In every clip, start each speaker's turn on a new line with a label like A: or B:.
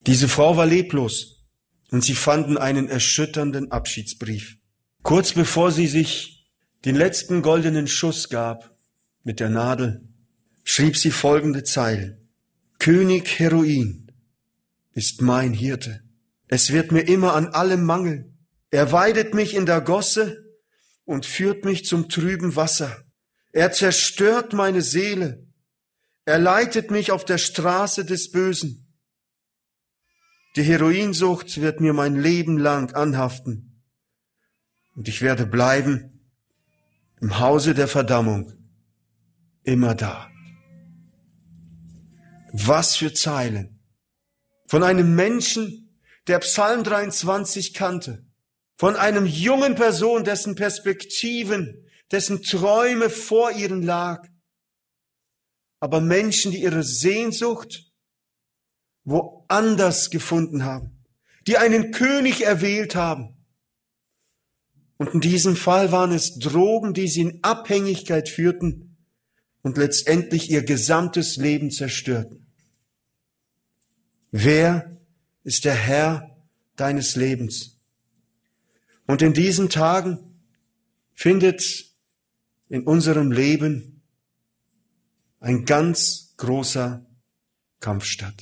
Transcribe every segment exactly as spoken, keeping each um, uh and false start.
A: Diese Frau war leblos und sie fanden einen erschütternden Abschiedsbrief. Kurz bevor sie sich den letzten goldenen Schuss gab mit der Nadel, schrieb sie folgende Zeilen. König Heroin ist mein Hirte. Es wird mir immer an allem mangeln. Er weidet mich in der Gosse und führt mich zum trüben Wasser. Er zerstört meine Seele. Er leitet mich auf der Straße des Bösen. Die Heroinsucht wird mir mein Leben lang anhaften. Und ich werde bleiben im Hause der Verdammung, immer da. Was für Zeilen von einem Menschen, der Psalm dreiundzwanzig kannte, von einem jungen Person, dessen Perspektiven, dessen Träume vor ihnen lag, aber Menschen, die ihre Sehnsucht woanders gefunden haben, die einen König erwählt haben. Und in diesem Fall waren es Drogen, die sie in Abhängigkeit führten und letztendlich ihr gesamtes Leben zerstörten. Wer ist der Herr deines Lebens? Und in diesen Tagen findet in unserem Leben ein ganz großer Kampf statt.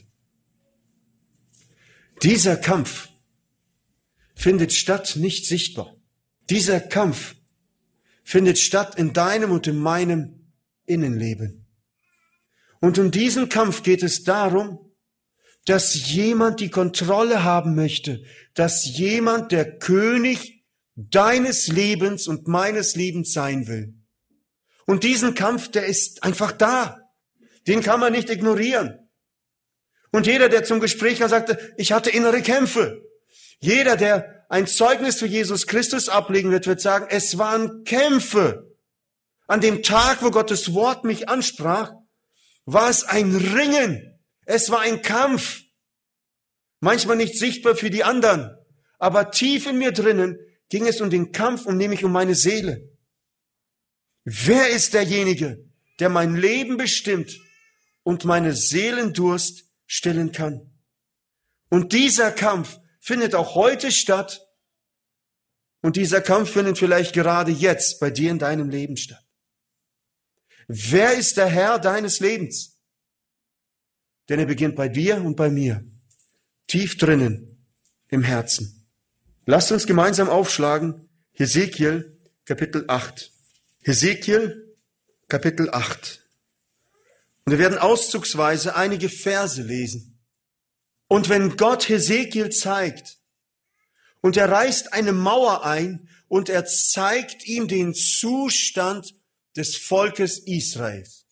A: Dieser Kampf findet statt nicht sichtbar. Dieser Kampf findet statt in deinem und in meinem Innenleben. Und in diesem Kampf geht es darum, dass jemand die Kontrolle haben möchte, dass jemand der König deines Lebens und meines Lebens sein will. Und diesen Kampf, der ist einfach da. Den kann man nicht ignorieren. Und jeder, der zum Gespräch kam, sagte, ich hatte innere Kämpfe. Jeder, der ein Zeugnis für Jesus Christus ablegen wird, wird sagen, es waren Kämpfe. An dem Tag, wo Gottes Wort mich ansprach, war es ein Ringen. Es war ein Kampf. Manchmal nicht sichtbar für die anderen, aber tief in mir drinnen ging es um den Kampf, um nämlich um meine Seele. Wer ist derjenige, der mein Leben bestimmt und meine Seelendurst stillen kann? Und dieser Kampf findet auch heute statt. Und dieser Kampf findet vielleicht gerade jetzt bei dir in deinem Leben statt. Wer ist der Herr deines Lebens? Denn er beginnt bei dir und bei mir, tief drinnen im Herzen. Lasst uns gemeinsam aufschlagen, Hesekiel Kapitel acht. Hesekiel Kapitel acht. Und wir werden auszugsweise einige Verse lesen. Und wenn Gott Hesekiel zeigt, und er reißt eine Mauer ein, und er zeigt ihm den Zustand des Volkes Israels.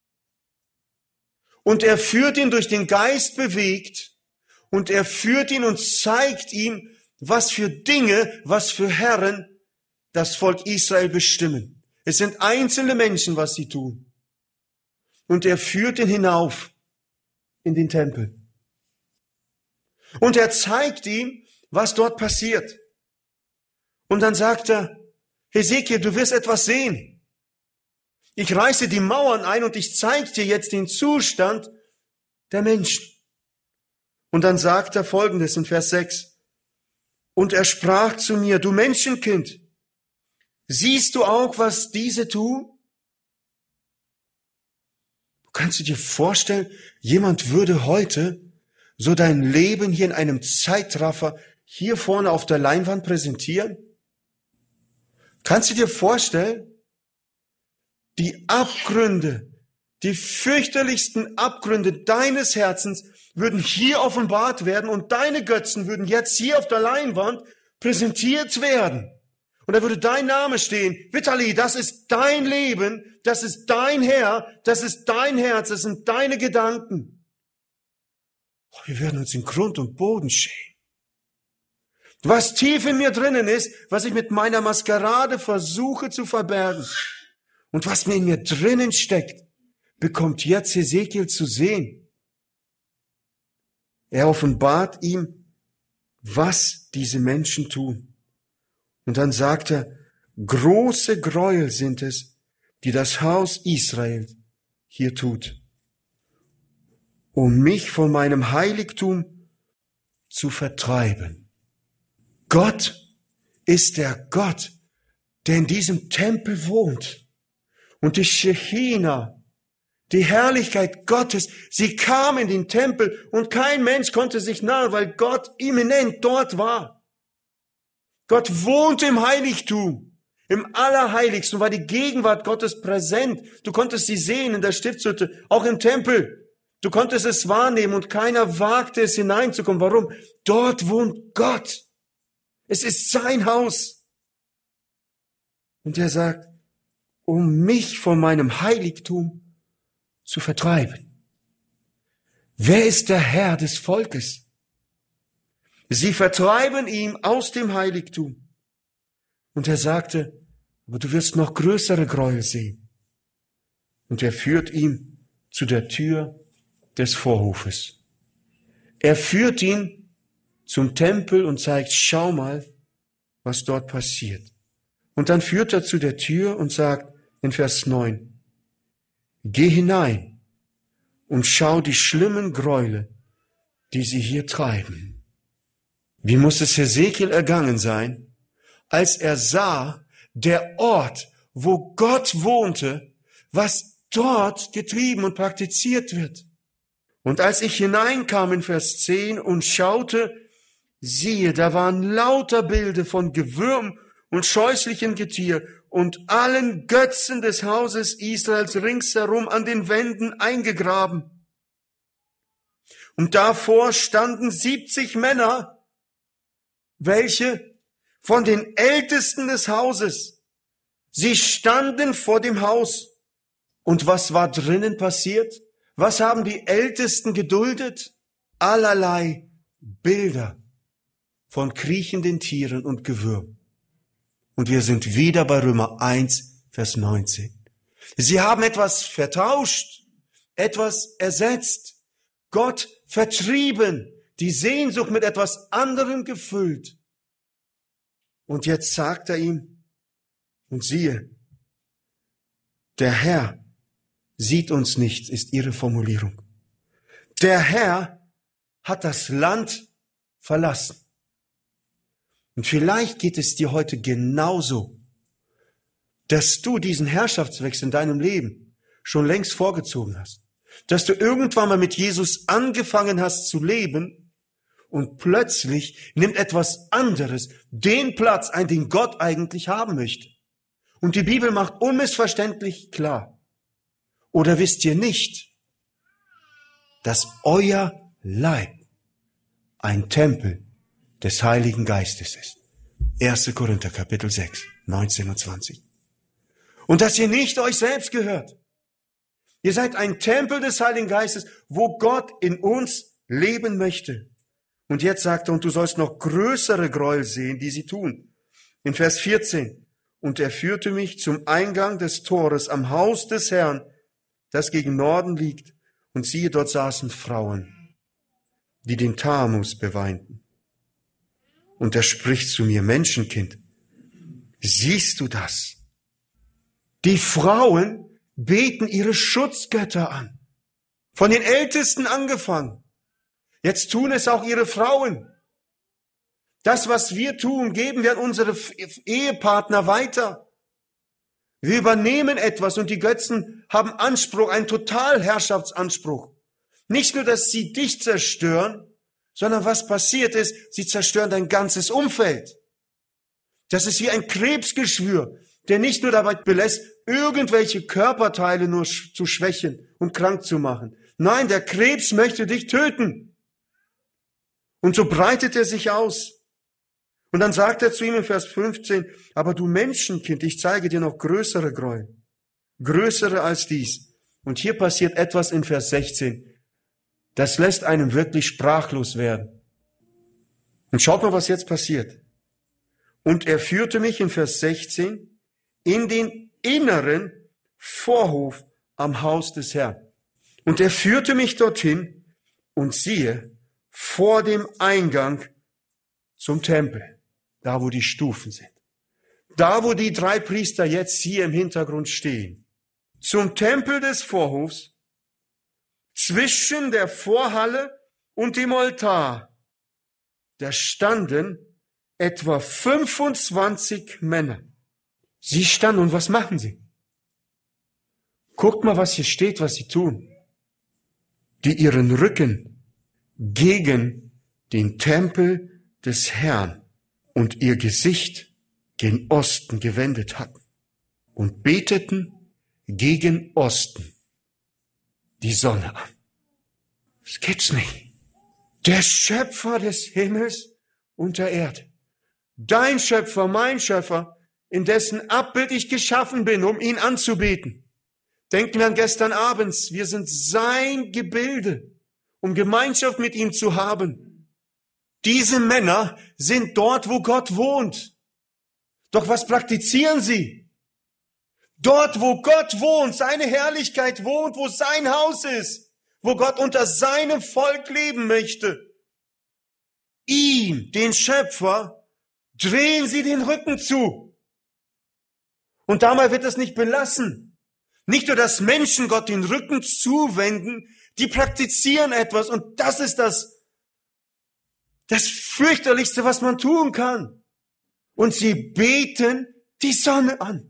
A: Und er führt ihn durch den Geist bewegt, und er führt ihn und zeigt ihm, was für Dinge, was für Herren das Volk Israel bestimmen. Es sind einzelne Menschen, was sie tun. Und er führt ihn hinauf in den Tempel. Und er zeigt ihm, was dort passiert. Und dann sagt er, Hesekiel, du wirst etwas sehen. Ich reiße die Mauern ein und ich zeige dir jetzt den Zustand der Menschen. Und dann sagt er Folgendes in Vers sechs. Und er sprach zu mir, du Menschenkind, siehst du auch, was diese tun? Kannst du dir vorstellen, jemand würde heute so dein Leben hier in einem Zeitraffer hier vorne auf der Leinwand präsentieren? Kannst du dir vorstellen, die Abgründe, die fürchterlichsten Abgründe deines Herzens würden hier offenbart werden und deine Götzen würden jetzt hier auf der Leinwand präsentiert werden. Und da würde dein Name stehen, Vitali, das ist dein Leben, das ist dein Herr, das ist dein Herz, das sind deine Gedanken. Oh, wir werden uns in Grund und Boden schämen. Was tief in mir drinnen ist, was ich mit meiner Maskerade versuche zu verbergen und was mir in mir drinnen steckt, bekommt jetzt Hesekiel zu sehen. Er offenbart ihm, was diese Menschen tun. Und dann sagt er, große Gräuel sind es, die das Haus Israel hier tut, um mich von meinem Heiligtum zu vertreiben. Gott ist der Gott, der in diesem Tempel wohnt. Und die Schechina, die Herrlichkeit Gottes, sie kam in den Tempel und kein Mensch konnte sich nahen, weil Gott immanent dort war. Gott wohnte im Heiligtum, im Allerheiligsten, war die Gegenwart Gottes präsent. Du konntest sie sehen in der Stiftshütte, auch im Tempel. Du konntest es wahrnehmen und keiner wagte es hineinzukommen. Warum? Dort wohnt Gott. Es ist sein Haus. Und er sagt, um mich von meinem Heiligtum zu vertreiben. Wer ist der Herr des Volkes? Sie vertreiben ihn aus dem Heiligtum. Und er sagte, aber du wirst noch größere Gräuel sehen. Und er führt ihn zu der Tür des Vorhofes. Er führt ihn zum Tempel und zeigt, schau mal, was dort passiert. Und dann führt er zu der Tür und sagt in Vers neun, geh hinein und schau die schlimmen Gräuel, die sie hier treiben. Wie muss es Hesekiel ergangen sein, als er sah, der Ort, wo Gott wohnte, was dort getrieben und praktiziert wird. Und als ich hineinkam in Vers zehn und schaute, siehe, da waren lauter Bilder von Gewürm und scheußlichen Getier und allen Götzen des Hauses Israels ringsherum an den Wänden eingegraben. Und davor standen siebzig Männer, welche von den Ältesten des Hauses, sie standen vor dem Haus. Und was war drinnen passiert? Was haben die Ältesten geduldet? Allerlei Bilder von kriechenden Tieren und Gewürm. Und wir sind wieder bei Römer eins, Vers neunzehn. Sie haben etwas vertauscht, etwas ersetzt, Gott vertrieben, die Sehnsucht mit etwas anderem gefüllt. Und jetzt sagt er ihm, und siehe, der Herr sieht uns nicht, ist ihre Formulierung. Der Herr hat das Land verlassen. Und vielleicht geht es dir heute genauso, dass du diesen Herrschaftswechsel in deinem Leben schon längst vorgezogen hast. Dass du irgendwann mal mit Jesus angefangen hast zu leben und plötzlich nimmt etwas anderes den Platz ein, den Gott eigentlich haben möchte. Und die Bibel macht unmissverständlich klar. Oder wisst ihr nicht, dass euer Leib ein Tempel des Heiligen Geistes ist? erster Korinther, Kapitel sechs, neunzehn und zwanzig. Und dass ihr nicht euch selbst gehört. Ihr seid ein Tempel des Heiligen Geistes, wo Gott in uns leben möchte. Und jetzt sagt er, und du sollst noch größere Gräuel sehen, die sie tun. In Vers vierzehn. Und er führte mich zum Eingang des Tores am Haus des Herrn, das gegen Norden liegt. Und siehe, dort saßen Frauen, die den Tamus beweinten. Und er spricht zu mir, Menschenkind, siehst du das? Die Frauen beten ihre Schutzgötter an. Von den Ältesten angefangen. Jetzt tun es auch ihre Frauen. Das, was wir tun, geben wir an unsere Ehepartner weiter. Wir übernehmen etwas und die Götzen haben Anspruch, einen Totalherrschaftsanspruch. Nicht nur, dass sie dich zerstören, sondern was passiert ist, sie zerstören dein ganzes Umfeld. Das ist wie ein Krebsgeschwür, der nicht nur dabei belässt, irgendwelche Körperteile nur zu schwächen und krank zu machen. Nein, der Krebs möchte dich töten. Und so breitet er sich aus. Und dann sagt er zu ihm in Vers fünfzehn, aber du Menschenkind, ich zeige dir noch größere Gräuel. Größere als dies. Und hier passiert etwas in Vers sechzehn. Das lässt einen wirklich sprachlos werden. Und schaut mal, was jetzt passiert. Und er führte mich in Vers sechzehn in den inneren Vorhof am Haus des Herrn. Und er führte mich dorthin und siehe, vor dem Eingang zum Tempel, da wo die Stufen sind. Da wo die drei Priester jetzt hier im Hintergrund stehen. Zum Tempel des Vorhofs, zwischen der Vorhalle und dem Altar da standen etwa fünfundzwanzig Männer. Sie standen und was machen sie? Guckt mal, was hier steht, was sie tun. Die ihren Rücken gegen den Tempel des Herrn und ihr Gesicht gen Osten gewendet hatten und beteten gegen Osten die Sonne an. Das gibt's nicht. Der Schöpfer des Himmels und der Erde. Dein Schöpfer, mein Schöpfer, in dessen Abbild ich geschaffen bin, um ihn anzubeten. Denken wir an gestern abends. Wir sind sein Gebilde, um Gemeinschaft mit ihm zu haben. Diese Männer sind dort, wo Gott wohnt. Doch was praktizieren sie? Dort, wo Gott wohnt, seine Herrlichkeit wohnt, wo sein Haus ist, wo Gott unter seinem Volk leben möchte. Ihm, den Schöpfer, drehen sie den Rücken zu. Und dabei wird es nicht belassen. Nicht nur, dass Menschen Gott den Rücken zuwenden, die praktizieren etwas und das ist das, das fürchterlichste, was man tun kann. Und sie beten die Sonne an.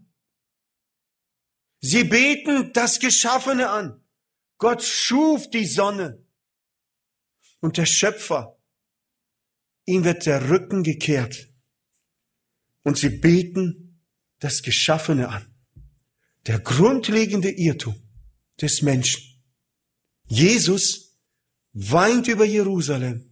A: Sie beten das Geschaffene an. Gott schuf die Sonne. Und der Schöpfer, ihm wird der Rücken gekehrt. Und sie beten das Geschaffene an. Der grundlegende Irrtum des Menschen. Jesus weint über Jerusalem.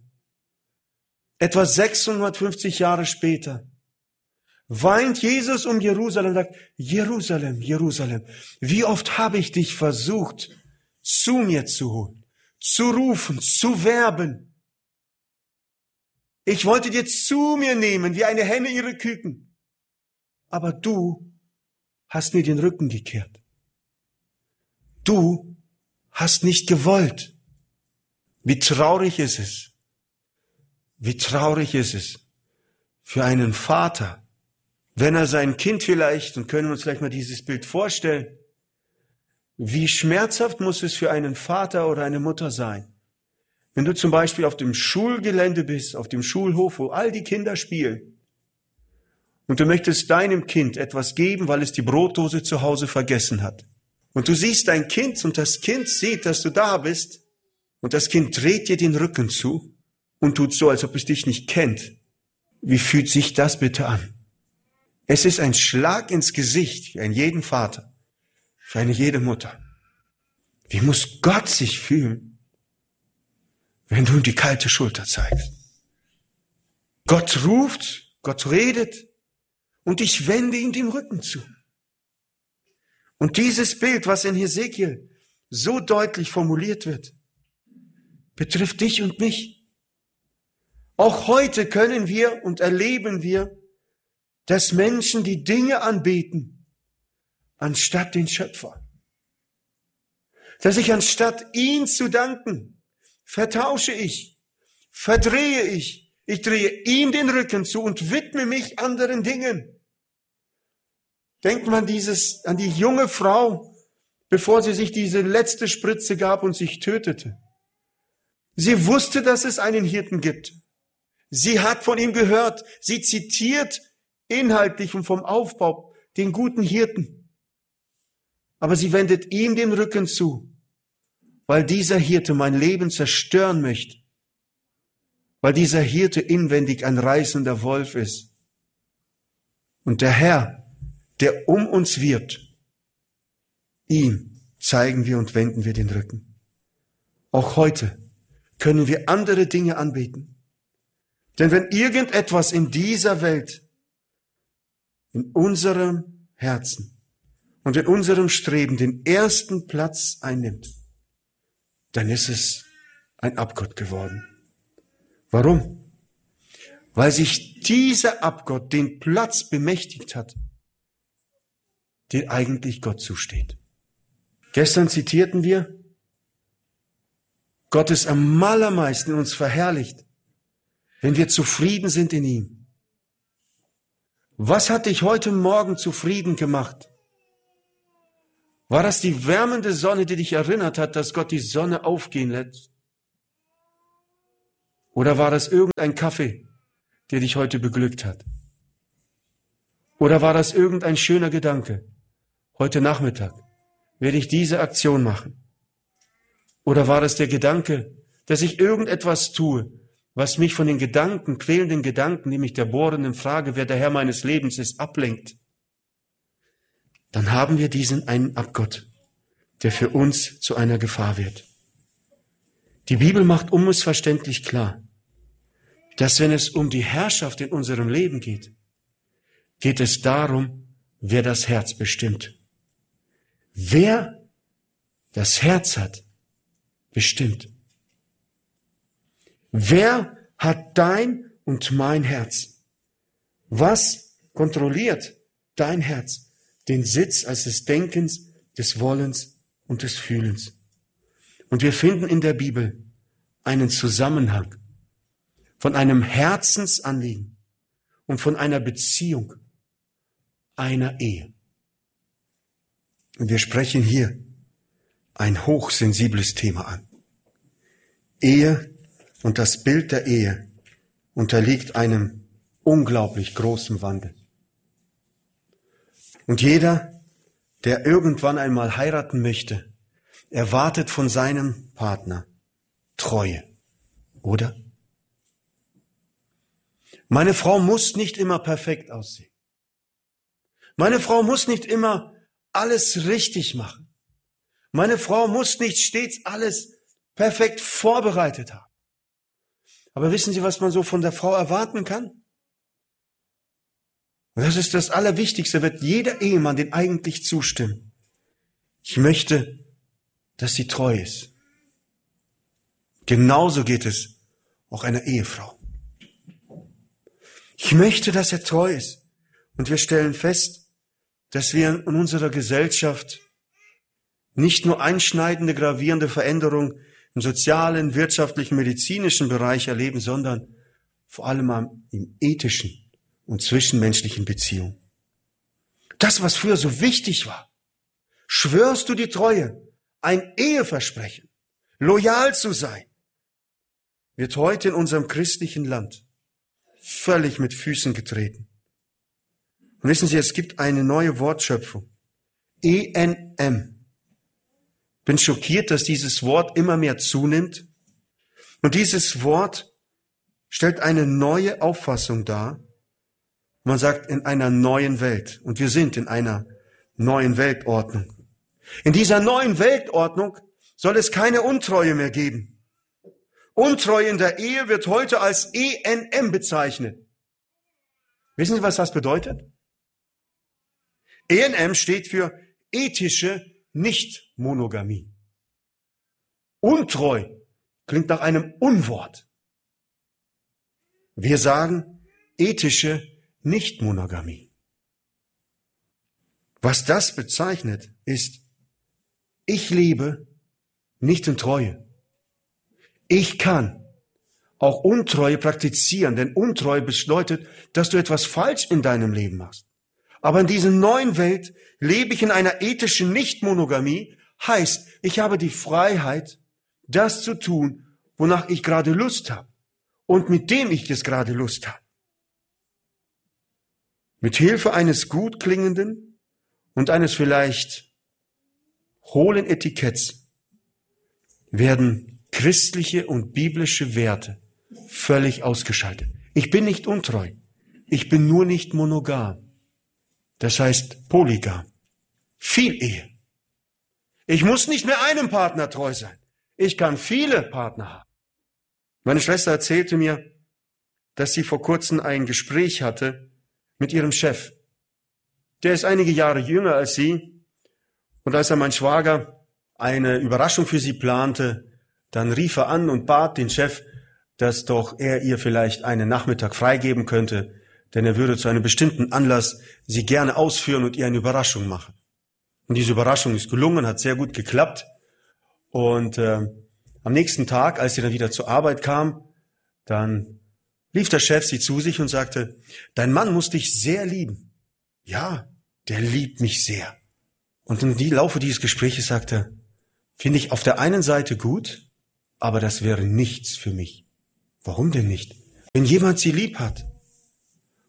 A: Etwa sechshundertfünfzig Jahre später weint Jesus um Jerusalem und sagt, Jerusalem, Jerusalem, wie oft habe ich dich versucht, zu mir zu holen, zu rufen, zu werben. Ich wollte dir zu mir nehmen, wie eine Henne ihre Küken. Aber du hast mir den Rücken gekehrt. Du hast nicht gewollt. Wie traurig ist es. Wie traurig ist es für einen Vater, wenn er sein Kind vielleicht, und können wir uns gleich mal dieses Bild vorstellen, wie schmerzhaft muss es für einen Vater oder eine Mutter sein, wenn du zum Beispiel auf dem Schulgelände bist, auf dem Schulhof, wo all die Kinder spielen, und du möchtest deinem Kind etwas geben, weil es die Brotdose zu Hause vergessen hat. Und du siehst dein Kind und das Kind sieht, dass du da bist, und das Kind dreht dir den Rücken zu und tut so, als ob es dich nicht kennt. Wie fühlt sich das bitte an? Es ist ein Schlag ins Gesicht für einen jeden Vater, für eine jede Mutter. Wie muss Gott sich fühlen, wenn du ihm die kalte Schulter zeigst? Gott ruft, Gott redet und ich wende ihm den Rücken zu. Und dieses Bild, was in Hesekiel so deutlich formuliert wird, betrifft dich und mich. Auch heute können wir und erleben wir, dass Menschen die Dinge anbeten, anstatt den Schöpfer. Dass ich anstatt ihn zu danken, vertausche ich, verdrehe ich, ich drehe ihm den Rücken zu und widme mich anderen Dingen. Denkt man dieses, an die junge Frau, bevor sie sich diese letzte Spritze gab und sich tötete. Sie wusste, dass es einen Hirten gibt. Sie hat von ihm gehört. Sie zitiert inhaltlich und vom Aufbau den guten Hirten. Aber sie wendet ihm den Rücken zu, weil dieser Hirte mein Leben zerstören möchte. Weil dieser Hirte inwendig ein reißender Wolf ist. Und der Herr, der um uns wirbt, ihm zeigen wir und wenden wir den Rücken. Auch heute können wir andere Dinge anbeten. Denn wenn irgendetwas in dieser Welt, in unserem Herzen und in unserem Streben den ersten Platz einnimmt, dann ist es ein Abgott geworden. Warum? Weil sich dieser Abgott den Platz bemächtigt hat, der eigentlich Gott zusteht. Gestern zitierten wir, Gott ist am allermeisten in uns verherrlicht, wenn wir zufrieden sind in ihm. Was hat dich heute Morgen zufrieden gemacht? War das die wärmende Sonne, die dich erinnert hat, dass Gott die Sonne aufgehen lässt? Oder war das irgendein Kaffee, der dich heute beglückt hat? Oder war das irgendein schöner Gedanke? Heute Nachmittag werde ich diese Aktion machen. Oder war das der Gedanke, dass ich irgendetwas tue, was mich von den Gedanken, quälenden Gedanken, die mich der bohrenden Frage, wer der Herr meines Lebens ist, ablenkt? Dann haben wir diesen einen Abgott, der für uns zu einer Gefahr wird. Die Bibel macht unmissverständlich klar, dass wenn es um die Herrschaft in unserem Leben geht, geht es darum, wer das Herz bestimmt. Wer das Herz hat, bestimmt. Wer hat dein und mein Herz? Was kontrolliert dein Herz? Den Sitz als des Denkens, des Wollens und des Fühlens. Und wir finden in der Bibel einen Zusammenhang von einem Herzensanliegen und von einer Beziehung, einer Ehe. Und wir sprechen hier ein hochsensibles Thema an. Ehe und das Bild der Ehe unterliegt einem unglaublich großen Wandel. Und jeder, der irgendwann einmal heiraten möchte, erwartet von seinem Partner Treue, oder? Meine Frau muss nicht immer perfekt aussehen. Meine Frau muss nicht immer alles richtig machen. Meine Frau muss nicht stets alles perfekt vorbereitet haben. Aber wissen Sie, was man so von der Frau erwarten kann? Und das ist das Allerwichtigste, wird jeder Ehemann den eigentlich zustimmen. Ich möchte, dass sie treu ist. Genauso geht es auch einer Ehefrau. Ich möchte, dass er treu ist. Und wir stellen fest, dass wir in unserer Gesellschaft nicht nur einschneidende, gravierende Veränderungen im sozialen, wirtschaftlichen, medizinischen Bereich erleben, sondern vor allem im ethischen und zwischenmenschlichen Beziehungen. Das, was früher so wichtig war, schwörst du die Treue, ein Eheversprechen, loyal zu sein, wird heute in unserem christlichen Land völlig mit Füßen getreten. Und wissen Sie, es gibt eine neue Wortschöpfung. E N M. Bin schockiert, dass dieses Wort immer mehr zunimmt. Und dieses Wort stellt eine neue Auffassung dar. Man sagt, in einer neuen Welt. Und wir sind in einer neuen Weltordnung. In dieser neuen Weltordnung soll es keine Untreue mehr geben. Untreue in der Ehe wird heute als E N M bezeichnet. Wissen Sie, was das bedeutet? E N M steht für ethische Nichtmonogamie. Untreu klingt nach einem Unwort. Wir sagen ethische Nichtmonogamie. Was das bezeichnet, ist, ich lebe nicht in Treue. Ich kann auch Untreue praktizieren, denn Untreue bedeutet, dass du etwas falsch in deinem Leben machst. Aber in dieser neuen Welt lebe ich in einer ethischen Nichtmonogamie, heißt, ich habe die Freiheit, das zu tun, wonach ich gerade Lust habe und mit dem ich jetzt gerade Lust habe. Mit Hilfe eines gut klingenden und eines vielleicht hohlen Etiketts werden christliche und biblische Werte völlig ausgeschaltet. Ich bin nicht untreu. Ich bin nur nicht monogam. Das heißt polygam. Viel Ehe. Ich muss nicht mehr einem Partner treu sein. Ich kann viele Partner haben. Meine Schwester erzählte mir, dass sie vor kurzem ein Gespräch hatte mit ihrem Chef. Der ist einige Jahre jünger als sie. Und als er mein Schwager eine Überraschung für sie plante, dann rief er an und bat den Chef, dass doch er ihr vielleicht einen Nachmittag freigeben könnte, denn er würde zu einem bestimmten Anlass sie gerne ausführen und ihr eine Überraschung machen. Und diese Überraschung ist gelungen, hat sehr gut geklappt. Und äh, am nächsten Tag, als sie dann wieder zur Arbeit kam, dann rief der Chef sie zu sich und sagte, dein Mann muss dich sehr lieben. Ja, der liebt mich sehr. Und im Laufe dieses Gesprächs sagte er, finde ich auf der einen Seite gut, aber das wäre nichts für mich. Warum denn nicht? Wenn jemand sie lieb hat,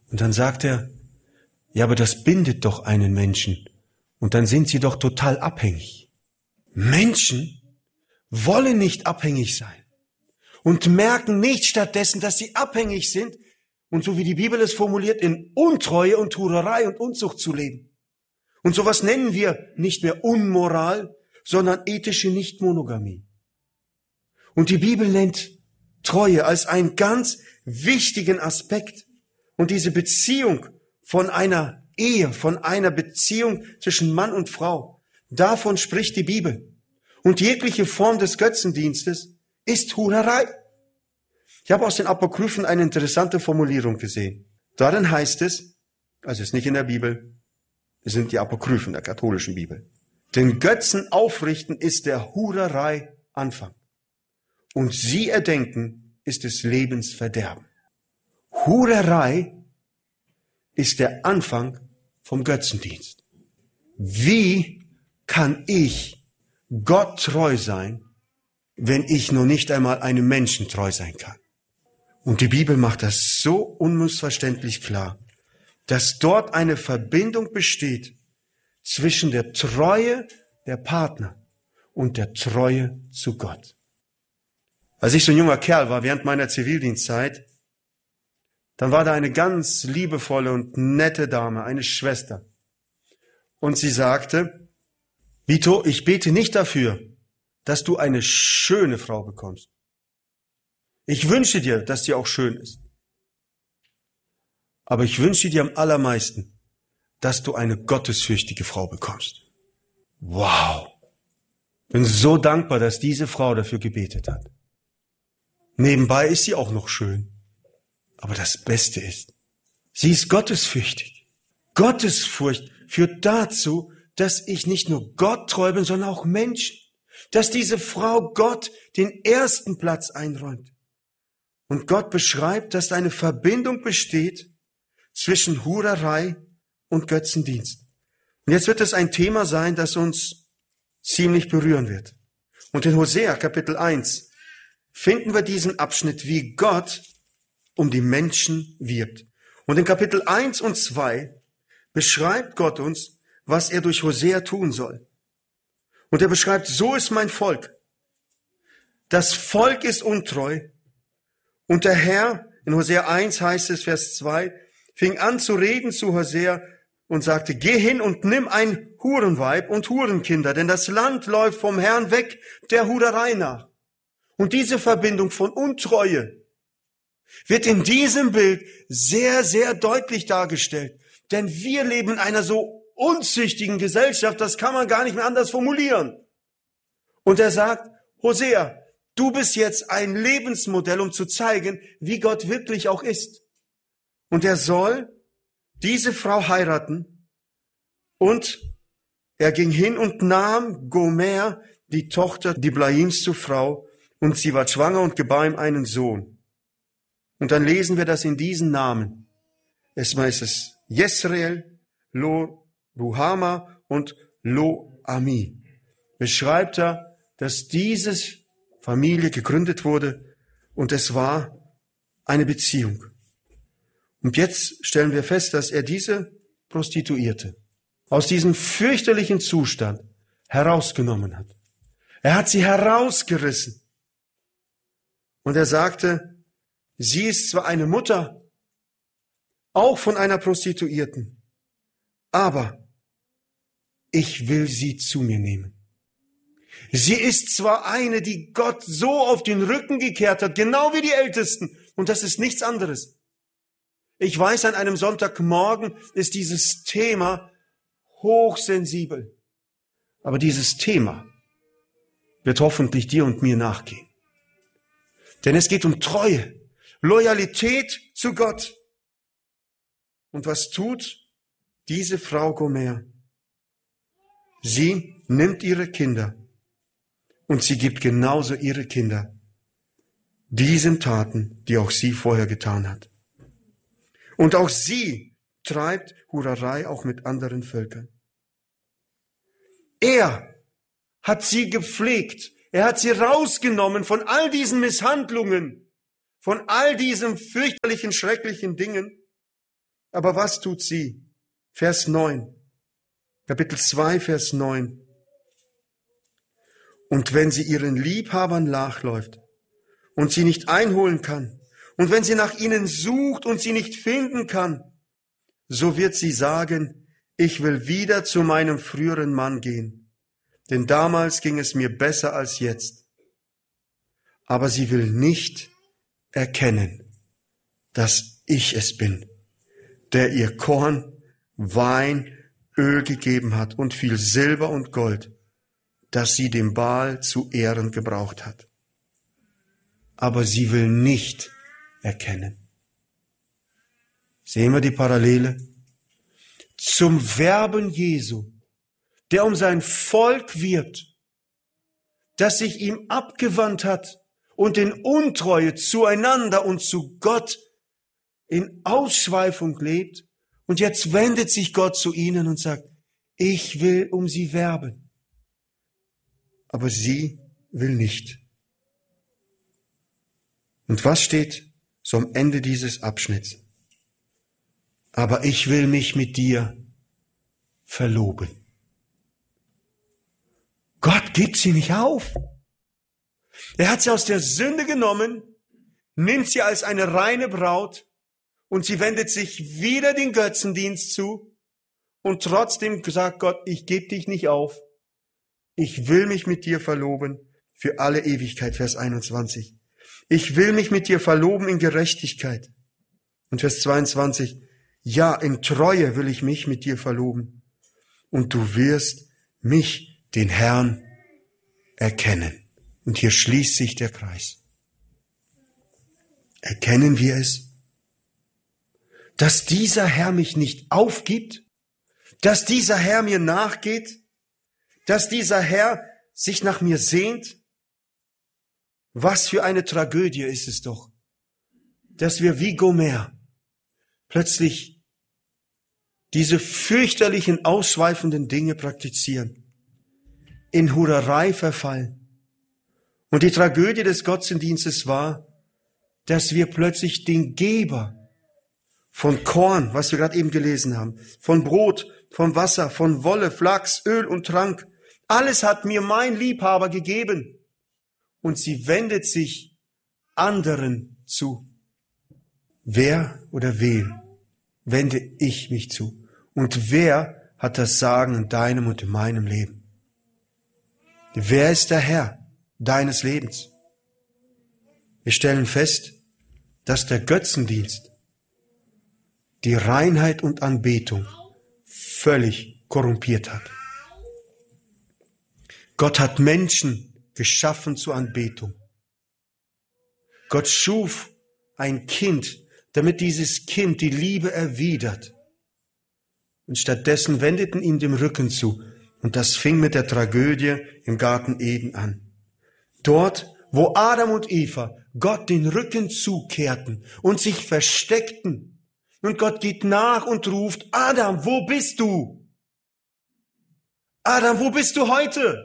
A: Und dann sagt er, ja, aber das bindet doch einen Menschen. Und dann sind sie doch total abhängig. Menschen wollen nicht abhängig sein und merken nicht stattdessen, dass sie abhängig sind und so wie die Bibel es formuliert, in Untreue und Hurerei und Unzucht zu leben. Und sowas nennen wir nicht mehr Unmoral, sondern ethische Nichtmonogamie. Und die Bibel nennt Treue als einen ganz wichtigen Aspekt. Und diese Beziehung von einer Ehe, von einer Beziehung zwischen Mann und Frau, davon spricht die Bibel. Und jegliche Form des Götzendienstes ist Hurerei. Ich habe aus den Apokryphen eine interessante Formulierung gesehen. Darin heißt es, also es ist nicht in der Bibel, es sind die Apokryphen der katholischen Bibel. Den Götzen aufrichten ist der Hurerei Anfang. Und sie erdenken ist des Lebens Verderben. Hurerei ist der Anfang vom Götzendienst. Wie kann ich Gott treu sein, wenn ich nur nicht einmal einem Menschen treu sein kann? Und die Bibel macht das so unmissverständlich klar, dass dort eine Verbindung besteht zwischen der Treue der Partner und der Treue zu Gott. Als ich so ein junger Kerl war während meiner Zivildienstzeit, dann war da eine ganz liebevolle und nette Dame, eine Schwester. Und sie sagte, Vito, ich bete nicht dafür, dass du eine schöne Frau bekommst. Ich wünsche dir, dass sie auch schön ist. Aber ich wünsche dir am allermeisten, dass du eine gottesfürchtige Frau bekommst. Wow! Bin so dankbar, dass diese Frau dafür gebetet hat. Nebenbei ist sie auch noch schön. Aber das Beste ist, sie ist gottesfürchtig. Gottesfurcht führt dazu, dass ich nicht nur Gott treu bin, sondern auch Menschen. Dass diese Frau Gott den ersten Platz einräumt. Und Gott beschreibt, dass eine Verbindung besteht zwischen Hurerei und Götzendienst. Und jetzt wird es ein Thema sein, das uns ziemlich berühren wird. Und in Hosea Kapitel eins finden wir diesen Abschnitt, wie Gott um die Menschen wirbt. Und in Kapitel eins und zwei beschreibt Gott uns, was er durch Hosea tun soll. Und er beschreibt, so ist mein Volk. Das Volk ist untreu. Und der Herr, in Hosea eins heißt es, Vers zwei, fing an zu reden zu Hosea und sagte, geh hin und nimm ein Hurenweib und Hurenkinder, denn das Land läuft vom Herrn weg der Hurerei nach. Und diese Verbindung von Untreue wird in diesem Bild sehr, sehr deutlich dargestellt. Denn wir leben in einer so unzüchtigen Gesellschaft, das kann man gar nicht mehr anders formulieren. Und er sagt, Hosea, du bist jetzt ein Lebensmodell, um zu zeigen, wie Gott wirklich auch ist. Und er soll diese Frau heiraten. Und er ging hin und nahm Gomer, die Tochter Diblaims, zur Frau. Und sie war schwanger und gebar ihm einen Sohn. Und dann lesen wir das in diesen Namen. Es heißt es Jesreel, Lo Ruhama und Lo Ami. Beschreibt er, dass diese Familie gegründet wurde und es war eine Beziehung. Und jetzt stellen wir fest, dass er diese Prostituierte aus diesem fürchterlichen Zustand herausgenommen hat. Er hat sie herausgerissen. Und er sagte, sie ist zwar eine Mutter, auch von einer Prostituierten, aber ich will sie zu mir nehmen. Sie ist zwar eine, die Gott so auf den Rücken gekehrt hat, genau wie die Ältesten, und das ist nichts anderes. Ich weiß, an einem Sonntagmorgen ist dieses Thema hochsensibel. Aber dieses Thema wird hoffentlich dir und mir nachgehen. Denn es geht um Treue, Loyalität zu Gott. Und was tut diese Frau Gomer? Sie nimmt ihre Kinder und sie gibt genauso ihre Kinder diesen Taten, die auch sie vorher getan hat. Und auch sie treibt Hurerei auch mit anderen Völkern. Er hat sie gepflegt. Er hat sie rausgenommen von all diesen Misshandlungen, von all diesen fürchterlichen, schrecklichen Dingen. Aber was tut sie? Vers neun. Kapitel zwei, Vers neun. Und wenn sie ihren Liebhabern nachläuft und sie nicht einholen kann, und wenn sie nach ihnen sucht und sie nicht finden kann, so wird sie sagen, ich will wieder zu meinem früheren Mann gehen, denn damals ging es mir besser als jetzt. Aber sie will nicht erkennen, dass ich es bin, der ihr Korn, Wein, Öl gegeben hat und viel Silber und Gold, das sie dem Baal zu Ehren gebraucht hat. Aber sie will nicht erkennen. Sehen wir die Parallele? Zum Werben Jesu, der um sein Volk wirbt, das sich ihm abgewandt hat und in Untreue zueinander und zu Gott in Ausschweifung lebt. Und jetzt wendet sich Gott zu ihnen und sagt, ich will um sie werben. Aber sie will nicht. Und was steht so am Ende dieses Abschnitts? Aber ich will mich mit dir verloben. Gott gibt sie nicht auf. Er hat sie aus der Sünde genommen, nimmt sie als eine reine Braut und sie wendet sich wieder den Götzendienst zu und trotzdem sagt Gott, ich gebe dich nicht auf. Ich will mich mit dir verloben für alle Ewigkeit, Vers einundzwanzig. Ich will mich mit dir verloben in Gerechtigkeit. Und Vers zweiundzwanzig. Ja, in Treue will ich mich mit dir verloben. Und du wirst mich, den Herrn, erkennen. Und hier schließt sich der Kreis. Erkennen wir es? Dass dieser Herr mich nicht aufgibt? Dass dieser Herr mir nachgeht? Dass dieser Herr sich nach mir sehnt? Was für eine Tragödie ist es doch, dass wir wie Gomer plötzlich diese fürchterlichen, ausschweifenden Dinge praktizieren, in Hurerei verfallen. Und die Tragödie des Götzendienstes war, dass wir plötzlich den Geber von Korn, was wir gerade eben gelesen haben, von Brot, von Wasser, von Wolle, Flachs, Öl und Trank, alles hat mir mein Liebhaber gegeben. Und sie wendet sich anderen zu. Wer oder wem wende ich mich zu? Und wer hat das Sagen in deinem und in meinem Leben? Wer ist der Herr deines Lebens? Wir stellen fest, dass der Götzendienst die Reinheit und Anbetung völlig korrumpiert hat. Gott hat Menschen geschaffen zur Anbetung. Gott schuf ein Kind, damit dieses Kind die Liebe erwidert. Und stattdessen wendeten ihm den Rücken zu. Und das fing mit der Tragödie im Garten Eden an. Dort, wo Adam und Eva Gott den Rücken zukehrten und sich versteckten. Und Gott geht nach und ruft, Adam, wo bist du? Adam, wo bist du heute?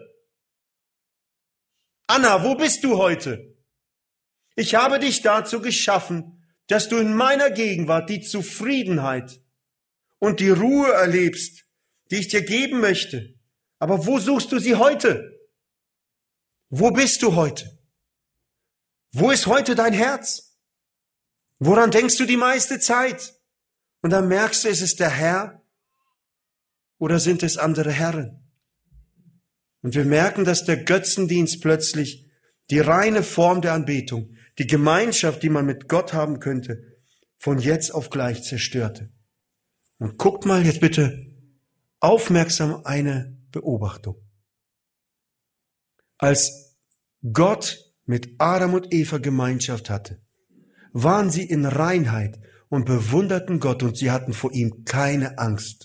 A: Anna, wo bist du heute? Ich habe dich dazu geschaffen, dass du in meiner Gegenwart die Zufriedenheit und die Ruhe erlebst, die ich dir geben möchte. Aber wo suchst du sie heute? Wo bist du heute? Wo ist heute dein Herz? Woran denkst du die meiste Zeit? Und dann merkst du, ist es der Herr oder sind es andere Herren? Und wir merken, dass der Götzendienst plötzlich die reine Form der Anbetung, die Gemeinschaft, die man mit Gott haben könnte, von jetzt auf gleich zerstörte. Und guckt mal jetzt bitte aufmerksam eine Beobachtung. Als Gott mit Adam und Eva Gemeinschaft hatte, waren sie in Reinheit und bewunderten Gott und sie hatten vor ihm keine Angst.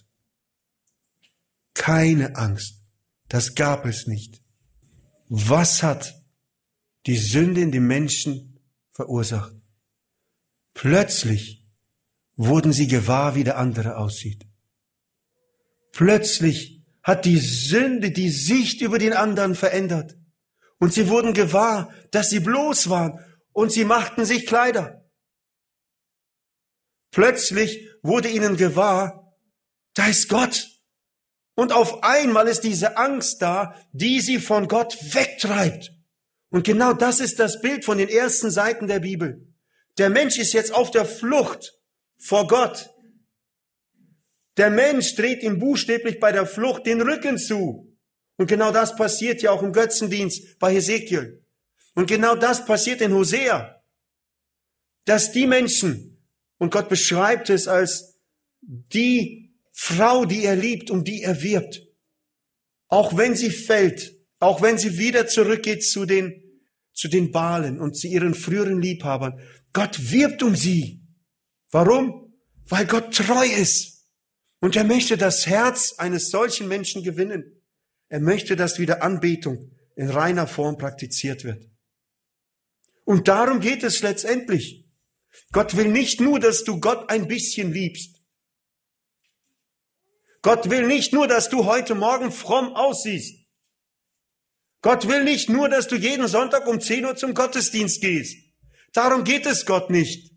A: Keine Angst. Das gab es nicht. Was hat die Sünde in den Menschen verursacht? Plötzlich wurden sie gewahr, wie der andere aussieht. Plötzlich hat die Sünde die Sicht über den anderen verändert. Und sie wurden gewahr, dass sie bloß waren und sie machten sich Kleider. Plötzlich wurde ihnen gewahr, da ist Gott. Und auf einmal ist diese Angst da, die sie von Gott wegtreibt. Und genau das ist das Bild von den ersten Seiten der Bibel. Der Mensch ist jetzt auf der Flucht vor Gott. Der Mensch dreht ihm buchstäblich bei der Flucht den Rücken zu. Und genau das passiert ja auch im Götzendienst bei Hesekiel. Und genau das passiert in Hosea. Dass die Menschen, und Gott beschreibt es als die Frau, die er liebt, um die er wirbt, auch wenn sie fällt, auch wenn sie wieder zurückgeht zu den, zu den Baalen und zu ihren früheren Liebhabern, Gott wirbt um sie. Warum? Weil Gott treu ist. Und er möchte das Herz eines solchen Menschen gewinnen. Er möchte, dass wieder Anbetung in reiner Form praktiziert wird. Und darum geht es letztendlich. Gott will nicht nur, dass du Gott ein bisschen liebst. Gott will nicht nur, dass du heute Morgen fromm aussiehst. Gott will nicht nur, dass du jeden Sonntag um zehn Uhr zum Gottesdienst gehst. Darum geht es Gott nicht.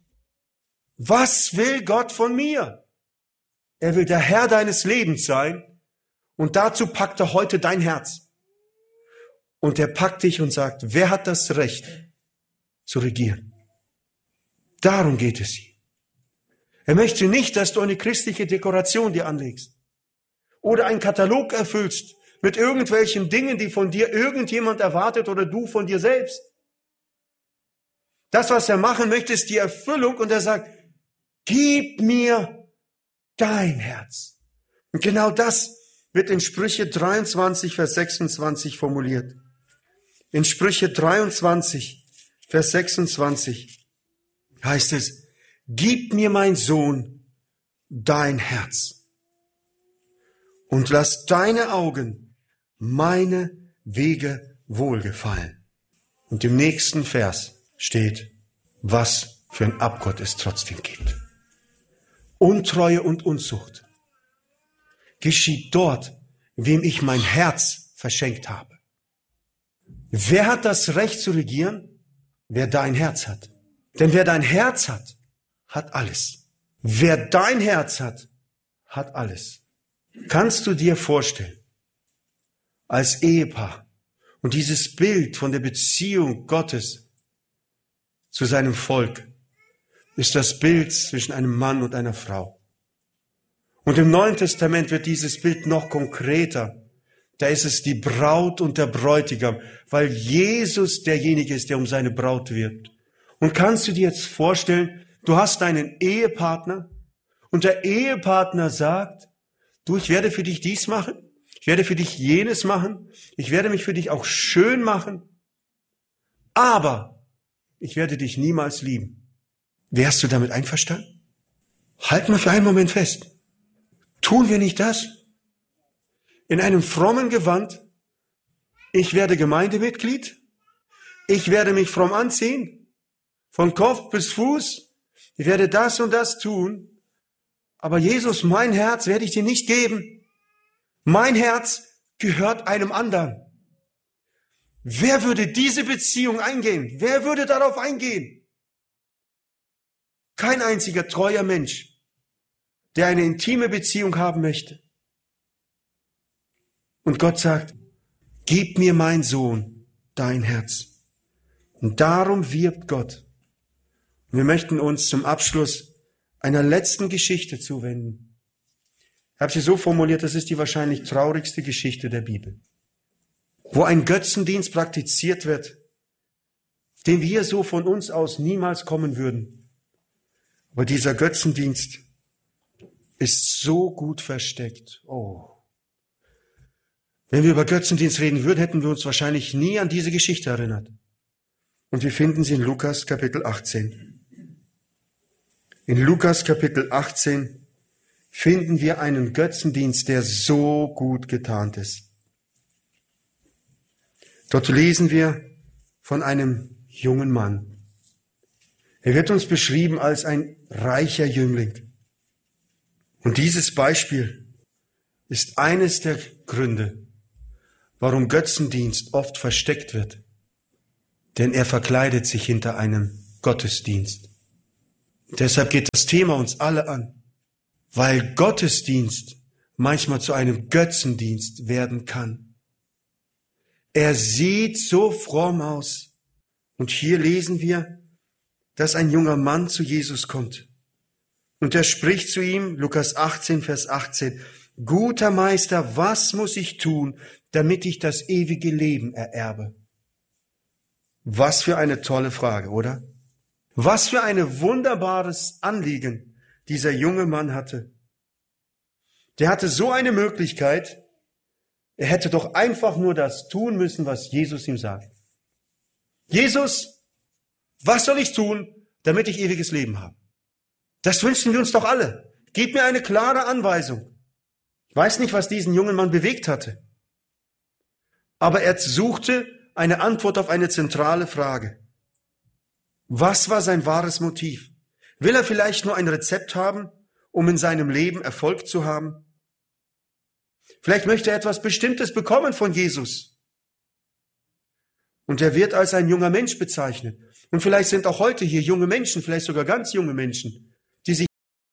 A: Was will Gott von mir? Er will der Herr deines Lebens sein und dazu packt er heute dein Herz. Und er packt dich und sagt, wer hat das Recht zu regieren? Darum geht es ihm. Er möchte nicht, dass du eine christliche Dekoration dir anlegst oder einen Katalog erfüllst mit irgendwelchen Dingen, die von dir irgendjemand erwartet oder du von dir selbst. Das, was er machen möchte, ist die Erfüllung und er sagt, gib mir dein Herz. Und genau das wird in Sprüche dreiundzwanzig, Vers sechsundzwanzig formuliert. In Sprüche dreiundzwanzig, Vers sechsundzwanzig heißt es, gib mir, mein Sohn, dein Herz und lass deine Augen meine Wege wohlgefallen. Und im nächsten Vers steht, was für ein Abgott es trotzdem gibt. Untreue und Unzucht geschieht dort, wem ich mein Herz verschenkt habe. Wer hat das Recht zu regieren? Wer dein Herz hat. Denn wer dein Herz hat, hat alles. Wer dein Herz hat, hat alles. Kannst du dir vorstellen, als Ehepaar und dieses Bild von der Beziehung Gottes zu seinem Volk ist das Bild zwischen einem Mann und einer Frau. Und im Neuen Testament wird dieses Bild noch konkreter. Da ist es die Braut und der Bräutigam, weil Jesus derjenige ist, der um seine Braut wirbt. Und kannst du dir jetzt vorstellen, du hast einen Ehepartner und der Ehepartner sagt, du, ich werde für dich dies machen, ich werde für dich jenes machen, ich werde mich für dich auch schön machen, aber ich werde dich niemals lieben. Wärst du damit einverstanden? Halt mal für einen Moment fest. Tun wir nicht das? In einem frommen Gewand, ich werde Gemeindemitglied, ich werde mich fromm anziehen, von Kopf bis Fuß, ich werde das und das tun, aber Jesus, mein Herz werde ich dir nicht geben. Mein Herz gehört einem anderen. Wer würde diese Beziehung eingehen? Wer würde darauf eingehen? Kein einziger treuer Mensch, der eine intime Beziehung haben möchte. Und Gott sagt, gib mir, mein Sohn, dein Herz. Und darum wirbt Gott. Und wir möchten uns zum Abschluss einer letzten Geschichte zuwenden. Ich habe sie so formuliert, das ist die wahrscheinlich traurigste Geschichte der Bibel, wo ein Götzendienst praktiziert wird, den wir so von uns aus niemals kommen würden. Aber dieser Götzendienst ist so gut versteckt. Oh. Wenn wir über Götzendienst reden würden, hätten wir uns wahrscheinlich nie an diese Geschichte erinnert. Und wir finden sie in Lukas Kapitel achtzehn. In Lukas Kapitel achtzehn finden wir einen Götzendienst, der so gut getarnt ist. Dort lesen wir von einem jungen Mann. Er wird uns beschrieben als ein reicher Jüngling. Und dieses Beispiel ist eines der Gründe, warum Götzendienst oft versteckt wird. Denn er verkleidet sich hinter einem Gottesdienst. Deshalb geht das Thema uns alle an, weil Gottesdienst manchmal zu einem Götzendienst werden kann. Er sieht so fromm aus. Und hier lesen wir, dass ein junger Mann zu Jesus kommt. Und er spricht zu ihm, Lukas achtzehn, Vers achtzehn, Guter Meister, was muss ich tun, damit ich das ewige Leben ererbe? Was für eine tolle Frage, oder? Was für ein wunderbares Anliegen dieser junge Mann hatte. Der hatte so eine Möglichkeit, er hätte doch einfach nur das tun müssen, was Jesus ihm sagt. Jesus, was soll ich tun, damit ich ewiges Leben habe? Das wünschen wir uns doch alle. Gib mir eine klare Anweisung. Ich weiß nicht, was diesen jungen Mann bewegt hatte. Aber er suchte eine Antwort auf eine zentrale Frage. Was war sein wahres Motiv? Will er vielleicht nur ein Rezept haben, um in seinem Leben Erfolg zu haben? Vielleicht möchte er etwas Bestimmtes bekommen von Jesus. Und er wird als ein junger Mensch bezeichnet. Und vielleicht sind auch heute hier junge Menschen, vielleicht sogar ganz junge Menschen,